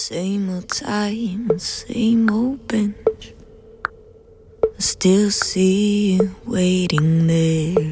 Same old time, same old bench. I still see you waiting there.